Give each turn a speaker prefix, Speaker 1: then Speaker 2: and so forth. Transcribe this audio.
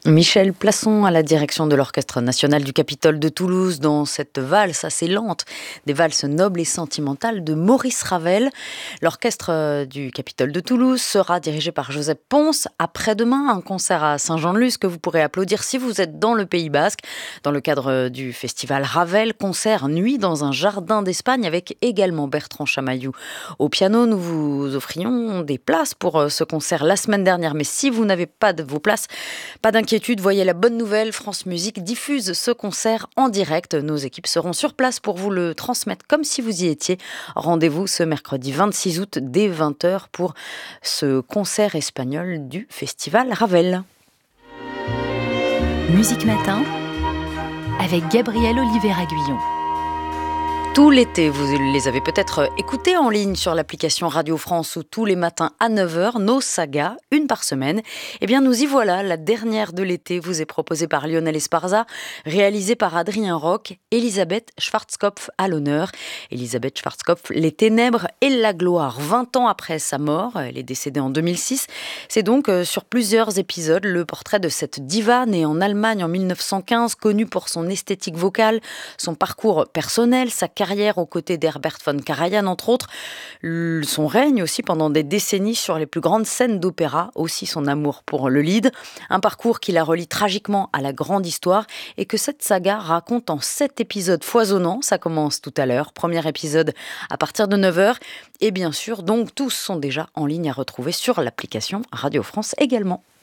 Speaker 1: Michel Plasson à la direction de l'Orchestre national du Capitole de Toulouse dans cette valse assez lente, des valses nobles et sentimentales de Maurice Ravel. L'Orchestre du Capitole de Toulouse sera dirigé par Joseph Pons. Après-demain, un concert à Saint-Jean-de-Luz que vous pourrez applaudir si vous êtes dans le Pays Basque, dans le cadre du festival Ravel, concert Nuit dans un jardin d'Espagne avec également Bertrand Chamaillou. Au piano, nous vous offrions des places pour ce concert la semaine dernière, mais si vous n'avez pas de vos places, pas d'inquiétude, voyez la bonne nouvelle, France Musique diffuse ce concert en direct. Nos équipes seront sur place pour vous le transmettre comme si vous y étiez. Rendez-vous ce mercredi 26 août dès 20h pour ce concert espagnol du Festival Ravel.
Speaker 2: Musique Matin avec Gabriel Oliver-Aguillon.
Speaker 1: Tout l'été, vous les avez peut-être écoutés en ligne sur l'application Radio France ou tous les matins à 9h, nos sagas, une par semaine. Eh bien, nous y voilà, la dernière de l'été vous est proposée par Lionel Esparza, réalisée par Adrien Roch, Elisabeth Schwarzkopf à l'honneur. Elisabeth Schwarzkopf, Les Ténèbres et la Gloire, 20 ans après sa mort, elle est décédée en 2006. C'est donc sur plusieurs épisodes le portrait de cette diva née en Allemagne en 1915, connue pour son esthétique vocale, son parcours personnel, sa carrière aux côtés d'Herbert von Karajan, entre autres, son règne aussi pendant des décennies sur les plus grandes scènes d'opéra, aussi son amour pour le lied, un parcours qui la relie tragiquement à la grande histoire et que cette saga raconte en 7 épisodes foisonnants. Ça commence tout à l'heure, premier épisode à partir de 9h et bien sûr, donc tous sont déjà en ligne à retrouver sur l'application Radio France également.